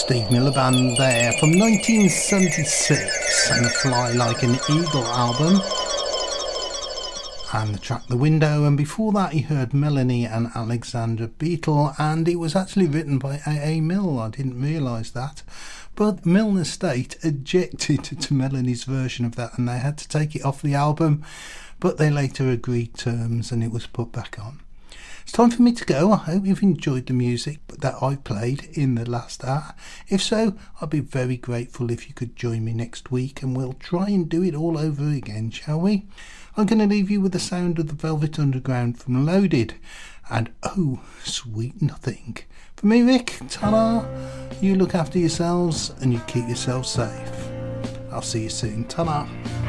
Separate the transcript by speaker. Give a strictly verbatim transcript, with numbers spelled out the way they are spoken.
Speaker 1: Steve Miller Band there from nineteen seventy-six and the Fly Like an Eagle album, and the track The Window. And before that you heard Melanie and Alexandra Beetle, and it was actually written by A A Milne. I didn't realise that, but Milne Estate objected to Melanie's version of that and they had to take it off the album, but they later agreed terms and it was put back on. It's time for me to go. I hope you've enjoyed the music that I played in the last hour. If so, I'd be very grateful if you could join me next week and we'll try and do it all over again, shall we? I'm going to leave you with the sound of the Velvet Underground from Loaded and Oh Sweet Nothing. For me, Rick, ta-da! You look after yourselves and you keep yourselves safe. I'll see you soon. Ta-da!